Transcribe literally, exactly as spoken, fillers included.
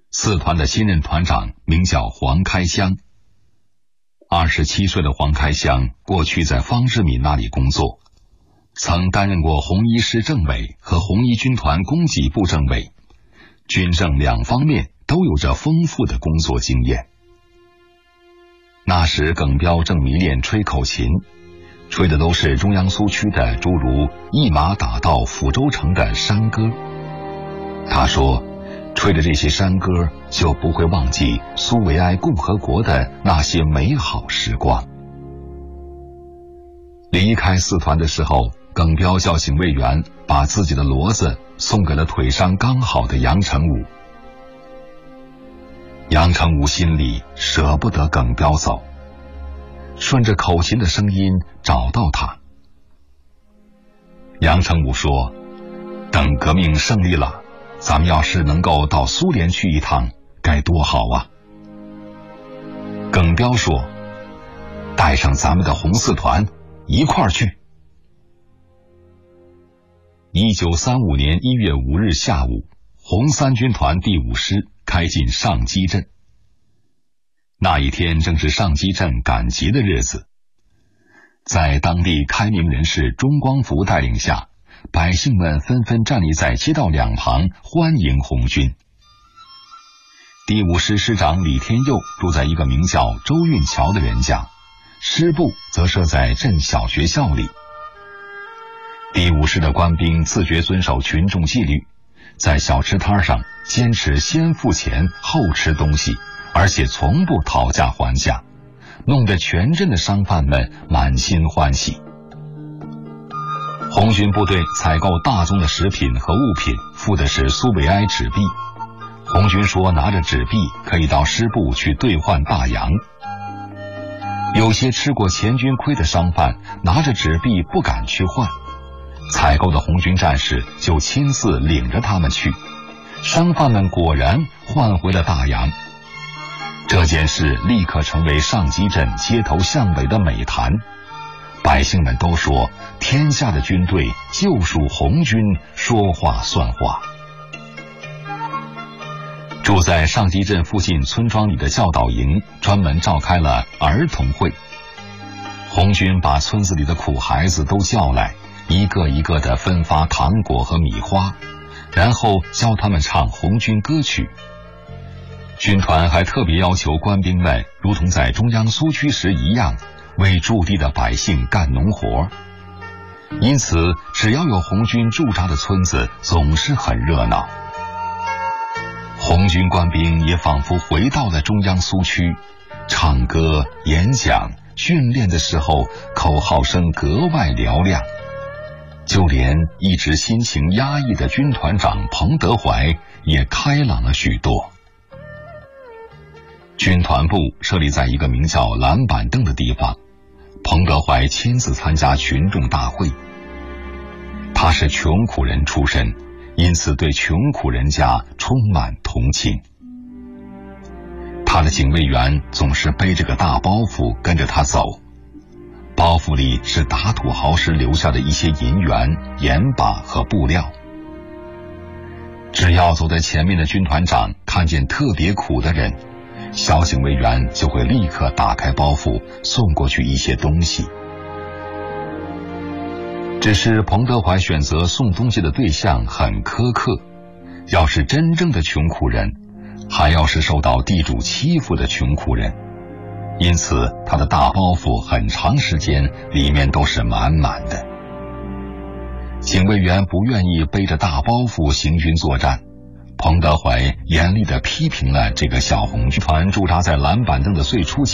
四团的新任团长名叫黄开湘。二十七岁的黄开湘过去在方志敏那里工作，曾担任过红一师政委和红一军团供给部政委，军政两方面都有着丰富的工作经验。那时耿彪正迷恋吹口琴，吹的都是中央苏区的诸如一马打到抚州城的山歌。他说，吹着这些山歌就不会忘记苏维埃共和国的那些美好时光。离开四团的时候，耿彪叫警卫员把自己的骡子送给了腿伤刚好的杨成武。杨成武心里舍不得耿彪走，顺着口琴的声音找到他。杨成武说，等革命胜利了，咱们要是能够到苏联去一趟，该多好啊！耿彪说，带上咱们的红四团一块儿去。一九三五年一月五日下午，红三军团第五师开进上基镇。那一天正是上基镇赶集的日子，在当地开明人士钟光福带领下，百姓们纷纷站立在街道两旁欢迎红军。第五师师长李天佑住在一个名叫周运桥的人家，师部则设在镇小学校里。第五师的官兵自觉遵守群众纪律，在小吃摊上坚持先付钱后吃东西，而且从不讨价还价，弄得全镇的商贩们满心欢喜。红军部队采购大宗的食品和物品，付的是苏维埃纸币。红军说拿着纸币可以到师部去兑换大洋。有些吃过前军亏的商贩拿着纸币不敢去换，采购的红军战士就亲自领着他们去，商贩们果然换回了大洋。这件事立刻成为上基镇街头巷尾的美谈，百姓们都说天下的军队就属红军说话算话。住在上基镇附近村庄里的教导营专门召开了儿童会，红军把村子里的苦孩子都叫来，一个一个地分发糖果和米花，然后教他们唱红军歌曲。军团还特别要求官兵们如同在中央苏区时一样，为驻地的百姓干农活，因此只要有红军驻扎的村子总是很热闹。红军官兵也仿佛回到了中央苏区，唱歌、演讲、训练的时候口号声格外嘹亮，就连一直心情压抑的军团长彭德怀也开朗了许多。军团部设立在一个名叫蓝板凳的地方，彭德怀亲自参加群众大会。他是穷苦人出身，因此对穷苦人家充满同情。他的警卫员总是背着个大包袱跟着他走，包袱里是打土豪时留下的一些银元、盐巴和布料。只要走在前面的军团长看见特别苦的人，小警卫员就会立刻打开包袱送过去一些东西。只是彭德怀选择送东西的对象很苛刻，要是真正的穷苦人，还要是受到地主欺负的穷苦人，因此他的大包袱很长时间里面都是满满的。警卫员不愿意背着大包袱行军作战，彭德怀严厉地批评了这个小红军团驻扎在蓝板凳的最初